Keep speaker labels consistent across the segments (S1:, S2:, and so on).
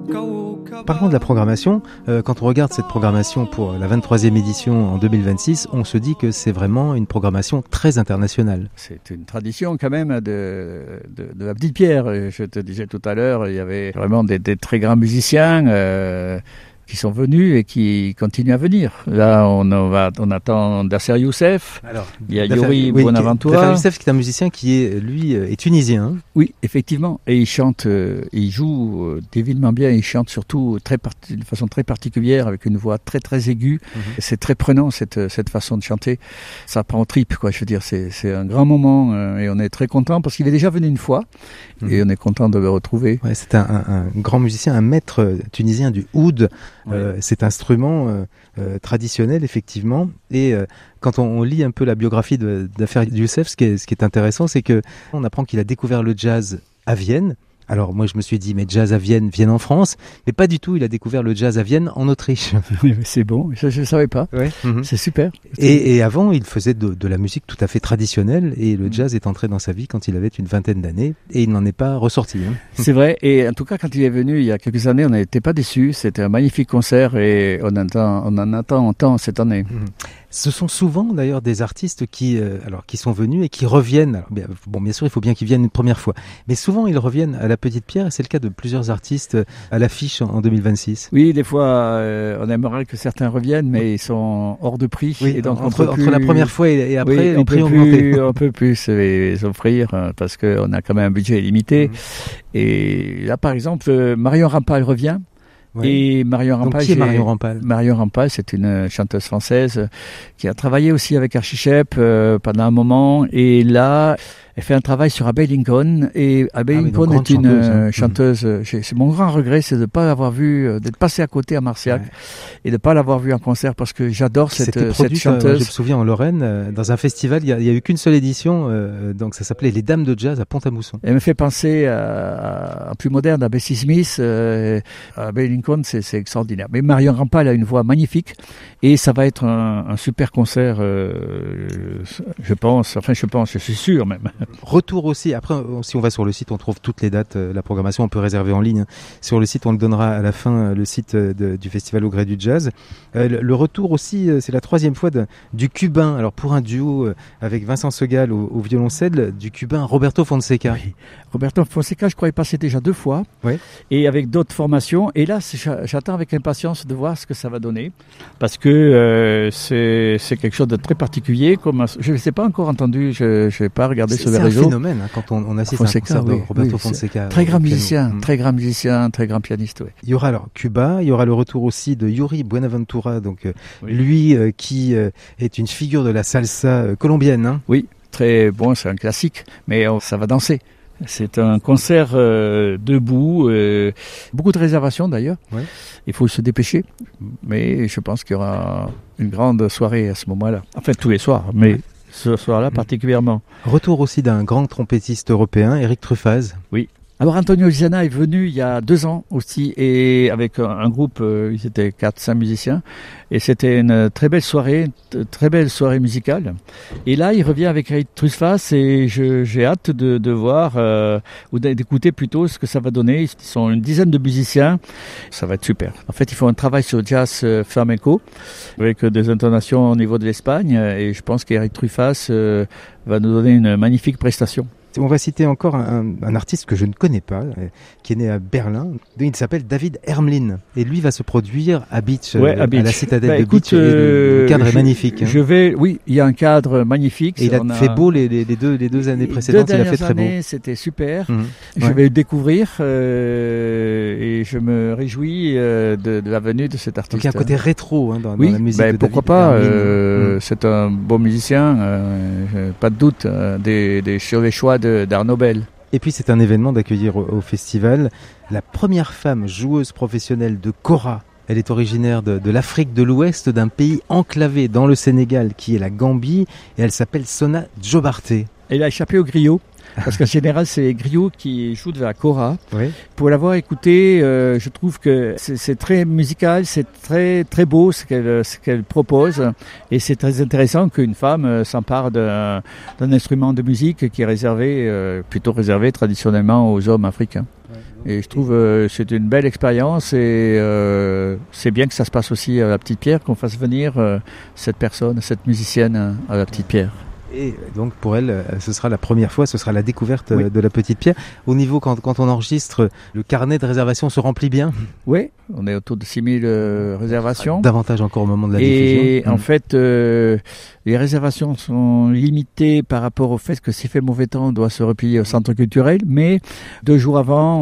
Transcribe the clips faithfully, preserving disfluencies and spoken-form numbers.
S1: Parlons de la programmation. Euh, quand on regarde cette programmation pour la vingt-troisième édition en deux mille vingt-six, on se dit que c'est vraiment une programmation très internationale.
S2: C'est une tradition quand même de, de, de la petite pierre. Je te disais tout à l'heure, il y avait vraiment des, des très grands musiciens euh, qui sont venus et qui continuent à venir. Là, on, on, va, on attend Dasser Youssef,
S1: Alors,
S2: il y a
S1: Dafer,
S2: Yuri
S1: oui,
S2: Buenaventura.
S1: Dafer Youssef, qui est un musicien qui, est, lui, est tunisien. Hein.
S2: Oui, effectivement. Et il chante, euh, il joue euh, divinement bien. Il chante surtout très part- de façon très particulière, avec une voix très très aiguë. Mm-hmm. C'est très prenant cette cette façon de chanter. Ça prend aux tripes, quoi. Je veux dire, c'est c'est un grand moment euh, et on est très content parce qu'il est déjà venu une fois mm-hmm. et on est content de le retrouver.
S1: Ouais, c'est un, un, un grand musicien, un maître tunisien du oud. Ouais. Euh, cet instrument euh, euh, traditionnel, effectivement. Et euh, quand on, on lit un peu la biographie de Dafer Youssef, ce qui est, ce qui est intéressant, c'est que on apprend qu'il a découvert le jazz à Vienne. Alors moi je me suis dit mais jazz à Vienne, Vienne en France, mais pas du tout, il a découvert le jazz à Vienne en Autriche.
S2: Oui, mais c'est bon, je ne savais pas, ouais. mm-hmm. C'est super.
S1: Et, et avant il faisait de, de la musique tout à fait traditionnelle et le jazz est entré dans sa vie quand il avait une vingtaine d'années et il n'en est pas ressorti. Hein.
S2: C'est vrai, et en tout cas quand il est venu il y a quelques années on n'était pas déçus, c'était un magnifique concert et on, attend, on en attend autant cette année.
S1: Mm-hmm. Ce sont souvent d'ailleurs des artistes qui, euh, alors, qui sont venus et qui reviennent. Alors, bien, bon, bien sûr, il faut bien qu'ils viennent une première fois, mais souvent ils reviennent à la Petite Pierre et c'est le cas de plusieurs artistes à l'affiche en, en deux mille vingt-six.
S2: Oui, des fois, euh, on aimerait que certains reviennent, mais ils sont hors de prix.
S1: Oui,
S2: et donc
S1: entre,
S2: on peut
S1: entre
S2: plus...
S1: la première fois et, et après,
S2: oui,
S1: les prix ont
S2: augmenté. On peut plus les offrir hein, parce qu'on a quand même un budget limité. Mmh. Et là, par exemple, Marion Rampal revient.
S1: Ouais.
S2: Et Marion Rampal,
S1: donc, qui est Marion Rampal
S2: Marion Rampal, c'est une chanteuse française qui a travaillé aussi avec Archie Shepp euh, pendant un moment. Et là, elle fait un travail sur Abbey Lincoln. Et Abbey ah Lincoln oui, est une chanteuse. Hein. chanteuse mmh. C'est mon grand regret, c'est de ne pas l'avoir vue, d'être passé à côté à Marciac ouais. et de ne pas l'avoir vue en concert parce que j'adore cette,
S1: C'était
S2: cette
S1: produit,
S2: chanteuse.
S1: Je me souviens en Lorraine, euh, dans un festival, il n'y a, a eu qu'une seule édition, euh, donc ça s'appelait Les Dames de Jazz à Pont-à-Mousson.
S2: Elle me fait penser à, à plus moderne, à Bessie Smith. Euh, à Abbey Lincoln, c'est, c'est extraordinaire. Mais Marion Rampal a une voix magnifique et ça va être un, un super concert, euh, je pense, enfin je pense, je suis sûr même.
S1: Retour aussi, après si on va sur le site on trouve toutes les dates, la programmation on peut réserver en ligne. Sur le site on le donnera à la fin, le site de, du Festival au gré du jazz. Euh, le, le retour aussi, c'est la troisième fois de, du cubain, alors pour un duo avec Vincent Segal au, au violoncelle, du cubain Roberto Fonseca.
S2: Oui. Roberto Fonseca je crois est passé déjà deux fois
S1: oui.
S2: et avec d'autres formations et là j'attends avec impatience de voir ce que ça va donner parce que euh, c'est, c'est quelque chose de très particulier. Comme, je ne sais pas encore entendu, je n'ai pas regardé
S1: c'est,
S2: sur les
S1: c'est
S2: réseaux.
S1: C'est un phénomène hein, quand on, on assiste Fonseca, à un concert oui, de Roberto oui, Fonseca.
S2: Très grand musicien, mmh. très grand musicien, très grand pianiste. Oui.
S1: Il y aura alors Cuba, il y aura le retour aussi de Yuri Buenaventura, donc euh, oui. lui euh, qui euh, est une figure de la salsa euh, colombienne. Hein.
S2: Oui, très bon, c'est un classique, mais on, ça va danser. C'est un concert euh, debout, euh, beaucoup de réservations d'ailleurs. Ouais. Il faut se dépêcher, mais je pense qu'il y aura une grande soirée à ce moment-là. Enfin, tous les soirs, mais ouais. ce soir-là particulièrement.
S1: Retour aussi d'un grand trompettiste européen, Eric Truffaz.
S2: Oui. Alors Antonio Gisana est venu il y a deux ans aussi et avec un, un groupe, euh, ils étaient quatre, cinq musiciens et c'était une très belle soirée, t- très belle soirée musicale. Et là il revient avec Eric Truffaz et je, j'ai hâte de, de voir euh, ou d'écouter plutôt ce que ça va donner. Ils sont une dizaine de musiciens, ça va être super. En fait ils font un travail sur jazz euh, flamenco avec des intonations au niveau de l'Espagne et je pense qu'Eric Truffaz euh, va nous donner une magnifique prestation.
S1: On va citer encore un, un artiste que je ne connais pas, euh, qui est né à Berlin. Il s'appelle David Hermlin. Et lui va se produire à Beach,
S2: ouais,
S1: euh,
S2: à, Beach.
S1: à la citadelle
S2: bah,
S1: de
S2: écoute,
S1: Beach. Et le, le cadre
S2: je,
S1: est magnifique.
S2: Je
S1: hein.
S2: vais, oui, il y a un cadre magnifique.
S1: Et il a
S2: on
S1: fait
S2: a...
S1: beau les, les, les, deux, les deux années
S2: les
S1: précédentes.
S2: Deux
S1: il a fait très
S2: années,
S1: beau.
S2: C'était super.
S1: Mmh.
S2: Je
S1: ouais.
S2: vais le découvrir euh, et je me réjouis euh, de, de la venue de cet artiste.
S1: Donc il y a un côté rétro hein, dans,
S2: oui,
S1: dans la musique
S2: bah,
S1: de
S2: pourquoi
S1: David
S2: pas.
S1: Hermlin.
S2: Euh,
S1: mmh.
S2: C'est un bon musicien, euh, pas de doute, euh, des, des, sur les choix de, d'Arnaud Bell.
S1: Et puis c'est un événement d'accueillir au, au festival la première femme joueuse professionnelle de kora. Elle est originaire de, de l'Afrique de l'Ouest, d'un pays enclavé dans le Sénégal qui est la Gambie, et elle s'appelle Sona Djobarté.
S2: Elle a échappé au griot. Parce qu'en général, c'est les griots qui jouent de la kora.
S1: Oui.
S2: Pour l'avoir écouté, euh, je trouve que c'est, c'est très musical, c'est très très beau ce qu'elle, ce qu'elle propose. Et c'est très intéressant qu'une femme euh, s'empare d'un, d'un instrument de musique qui est réservé, euh, plutôt réservé traditionnellement aux hommes africains. Et je trouve que euh, c'est une belle expérience et euh, c'est bien que ça se passe aussi à la Petite Pierre, qu'on fasse venir euh, cette personne, cette musicienne à la Petite Pierre.
S1: Et donc pour elle, ce sera la première fois, ce sera la découverte
S2: oui.
S1: de la Petite Pierre. Au niveau, quand, quand on enregistre, le carnet de réservation se remplit bien?
S2: Oui, on est autour de six mille euh, réservations.
S1: Davantage encore au moment de la
S2: et
S1: diffusion.
S2: Et en
S1: mmh.
S2: fait, euh, les réservations sont limitées par rapport au fait que s'il fait mauvais temps, on doit se replier au centre culturel. Mais deux jours avant,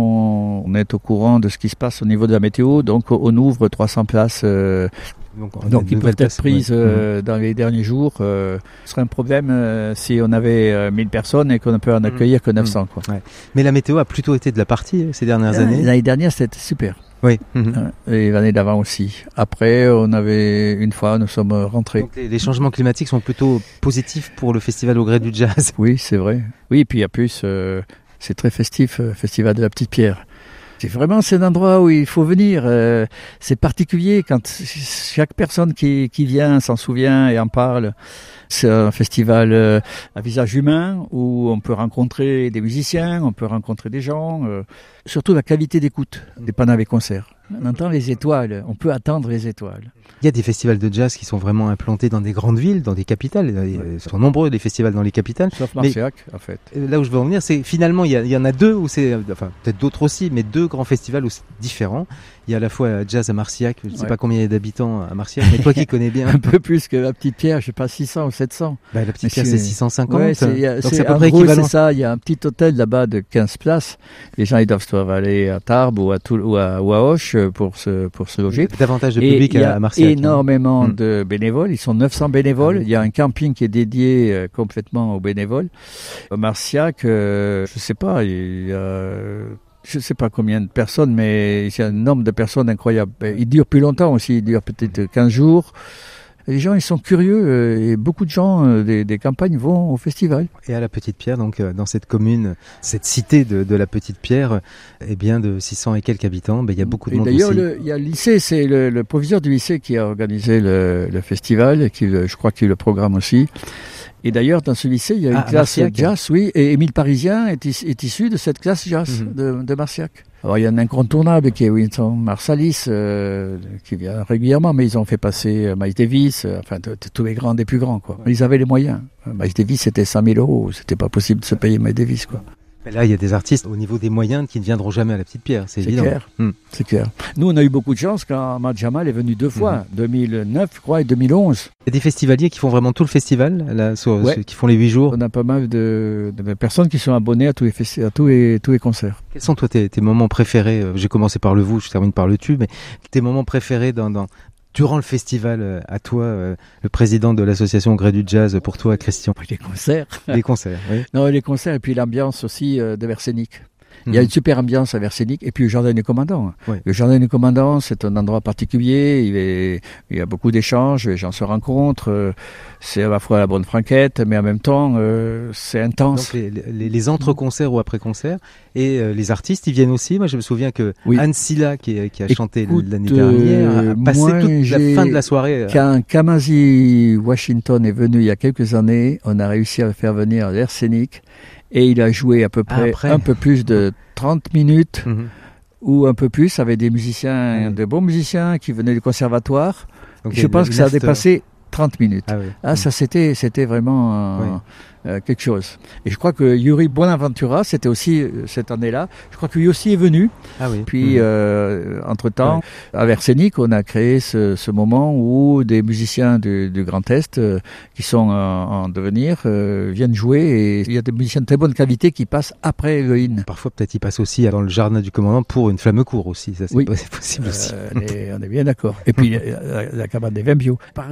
S2: on, on est au courant de ce qui se passe au niveau de la météo. Donc on ouvre trois cents places. Euh, Donc, Donc ils peuvent être prises euh, mmh. dans les derniers jours. Euh, ce serait un problème euh, si on avait euh, mille personnes et qu'on ne peut en accueillir que neuf cents. Quoi.
S1: Ouais. Mais la météo a plutôt été de la partie ces dernières
S2: euh,
S1: années.
S2: L'année dernière, c'était super.
S1: Oui. Mmh.
S2: Et l'année d'avant aussi. Après, on avait une fois, nous sommes rentrés.
S1: Donc les, les changements climatiques sont plutôt positifs pour le festival au gré du jazz.
S2: Oui, c'est vrai. Oui, et puis en plus, euh, c'est très festif, euh, festival de la Petite Pierre. C'est vraiment c'est un endroit où il faut venir. Euh, c'est particulier quand chaque personne qui, qui vient s'en souvient et en parle. C'est un festival euh, à visage humain où on peut rencontrer des musiciens, on peut rencontrer des gens. Euh, surtout la qualité d'écoute des pendant les concerts. On entend les étoiles, on peut attendre les étoiles.
S1: Il y a des festivals de jazz qui sont vraiment implantés dans des grandes villes, dans des capitales. Ouais. Ils sont nombreux les festivals dans les capitales.
S2: Sauf Marciac, mais en fait.
S1: Là où je veux en venir, c'est finalement il y, a, il y en a deux où c'est, enfin peut-être d'autres aussi, mais deux grands festivals où c'est différent. Il y a à la fois Jazz à Marciac, je ne sais ouais. pas combien il y a d'habitants à Marciac, mais toi qui connais bien.
S2: Un peu plus que la Petite Pierre, je sais pas, six cents ou sept cents.
S1: Bah, la Petite Pierre, c'est six cent cinquante.
S2: Ouais, c'est, y a,
S1: donc
S2: c'est,
S1: c'est à peu
S2: près
S1: équivalent.
S2: C'est ça, il y a un petit hôtel là-bas de quinze places. Les gens, ils doivent se aller à Tarbes ou à, Toul- ou à, ou à Auch pour se, pour se loger.
S1: Davantage de public
S2: et
S1: à, à Marciac.
S2: Il y a énormément
S1: hein.
S2: de bénévoles. Ils sont neuf cents bénévoles. Ah, oui. Il y a un camping qui est dédié euh, complètement aux bénévoles. À Marciac, euh, je sais pas, il y a... Je ne sais pas combien de personnes, mais il y a un nombre de personnes incroyable. Il dure plus longtemps aussi, il dure peut-être quinze jours. Les gens, ils sont curieux et beaucoup de gens euh, des, des campagnes vont au festival.
S1: Et à la Petite Pierre, donc euh, dans cette commune, cette cité de, de la Petite Pierre, eh bien de six cents et quelques habitants, ben, il y a beaucoup de
S2: et
S1: monde
S2: d'ailleurs,
S1: aussi.
S2: D'ailleurs, il y a le lycée, c'est le, le proviseur du lycée qui a organisé le, le festival, et qui, je crois qu'il le programme aussi. Et d'ailleurs, dans ce lycée, il y a une ah, classe Marciac. Jazz, oui, et Émile Parisien est, is- est issu de cette classe jazz mm-hmm. de, de Marciac. Alors, il y a un incontournable qui est Wynton Marsalis, euh, qui vient régulièrement, mais ils ont fait passer euh, Miles Davis, euh, enfin, tous les grands des plus grands, quoi. Ils avaient les moyens. Miles Davis, c'était cinq mille euros. C'était pas possible de se payer Miles Davis, quoi.
S1: Mais là, il y a des artistes au niveau des moyens qui ne viendront jamais à la Petite Pierre, c'est, c'est évident.
S2: Clair. Hmm. C'est clair. Nous, on a eu beaucoup de chance quand Ahmad Jamal est venu deux fois, mmh. deux mille neuf, je crois, et deux mille onze.
S1: Il y a des festivaliers qui font vraiment tout le festival, là, sur, ouais. qui font les huit jours.
S2: On a pas mal de, de personnes qui sont abonnées à tous les, festi- à tous les, tous les concerts.
S1: Quels sont, toi, tes, tes moments préférés? J'ai commencé par le vous, je termine par le tu, mais tes moments préférés dans... dans durant le festival, à toi, euh, le président de l'association Gré du Jazz, pour toi, Christian.
S2: Les concerts.
S1: Les concerts, oui.
S2: Non, les concerts et puis l'ambiance aussi euh, de Versénic. Il y a une super ambiance à Versénic. Et puis le Jardin du Commandant. Oui. Le Jardin du Commandant, c'est un endroit particulier. Il, est, il y a beaucoup d'échanges, les gens se rencontrent. Euh, c'est à la fois la bonne franquette, mais en même temps, euh, c'est intense.
S1: Donc les, les, les entre-concerts ou après-concerts. Et euh, les artistes, ils viennent aussi. Moi, je me souviens que oui. Anne Silla, qui, qui a Écoute, chanté l'année dernière, a passé moi, toute la fin de la soirée.
S2: Quand Kamasi Washington est venu il y a quelques années, on a réussi à le faire venir à Versénic. Et il a joué à peu près Après. un peu plus de trente minutes mmh. ou un peu plus avec des musiciens, mmh. de bons musiciens qui venaient du conservatoire. Donc, je pense que ça a dépassé trente minutes. Ah, oui. ah mmh. ça c'était, c'était vraiment euh, oui. euh, quelque chose. Et je crois que Yuri Buenaventura, c'était aussi euh, cette année-là. Je crois que lui aussi est venu.
S1: Ah oui.
S2: Puis, mmh. euh, entre-temps, ouais. à Versénic, on a créé ce, ce moment où des musiciens du, du Grand Est, euh, qui sont euh, en devenir, euh, viennent jouer. Et il y a des musiciens de très bonne qualité qui passent après le in.
S1: Parfois, peut-être, ils passent aussi dans le Jardin du Commandant pour une flamme court aussi. Ça, c'est,
S2: oui.
S1: c'est possible aussi.
S2: Euh, on, est, on est bien d'accord. Et puis, la, la cabane des vins bio. Par exemple, on a une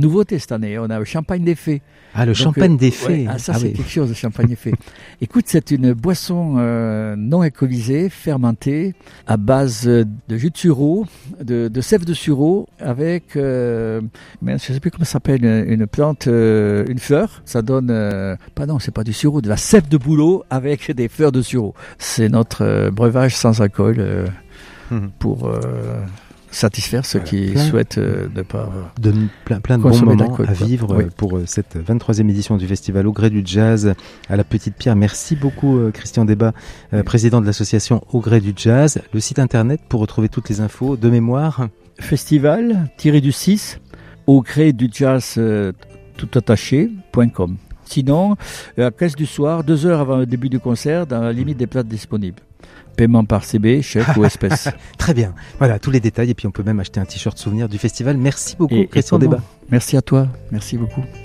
S2: nouveauté cette année. On a le champagne des fées.
S1: Ah, le
S2: Donc,
S1: champagne
S2: euh,
S1: des fées.
S2: Ouais, ah, ça,
S1: ah,
S2: c'est
S1: oui.
S2: quelque chose, le champagne des fées. Écoute, c'est une boisson euh, non alcoolisée, fermentée, à base de jus de sureau, de, de sève de sureau, avec, euh, mais je ne sais plus comment ça s'appelle, une, une plante, euh, une fleur. Ça donne, euh, pas non, c'est pas du sureau, de la sève de bouleau avec des fleurs de sureau. C'est notre euh, breuvage sans alcool euh,
S1: Mmh.
S2: pour... Euh, satisfaire ceux
S1: Voilà,
S2: qui
S1: plein,
S2: souhaitent euh, ne pas
S1: de plein, plein de bons
S2: consommer
S1: moments
S2: d'alcool,
S1: à
S2: quoi.
S1: vivre
S2: Oui.
S1: euh, pour euh, cette vingt-troisième édition du festival Au Gré du Jazz à la Petite Pierre. Merci beaucoup euh, Christian Debat, euh, président de l'association Au Gré du Jazz. Le site internet pour retrouver toutes les infos de mémoire.
S2: Festival tiré du six au gré du jazz euh, tout attaché point com. Sinon, à quinze du soir, deux heures avant le début du concert, dans la limite des places disponibles. Paiement par C B, chèque ou espèce.
S1: Très bien. Voilà, tous les détails. Et puis on peut même acheter un t-shirt souvenir du festival. Merci beaucoup
S2: Et,
S1: Christian
S2: et comment
S1: Debat.
S2: Merci à toi. Merci beaucoup.